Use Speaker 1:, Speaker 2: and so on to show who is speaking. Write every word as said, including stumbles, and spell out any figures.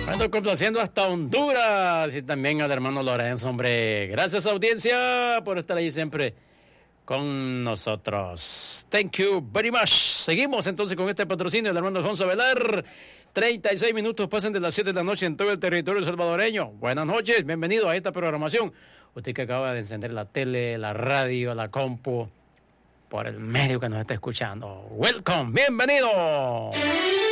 Speaker 1: Bueno, complaciendo hasta Honduras y también al hermano Lorenzo, hombre. Gracias, audiencia, por estar ahí siempre con nosotros. Thank you very much. Seguimos entonces con este patrocinio del hermano Alfonso Velar. treinta y seis minutos pasan de las siete de la noche en todo el territorio salvadoreño. Buenas noches, bienvenido a esta programación. Usted que acaba de encender la tele, la radio, la compu, por el medio que nos está escuchando. Welcome, bienvenido.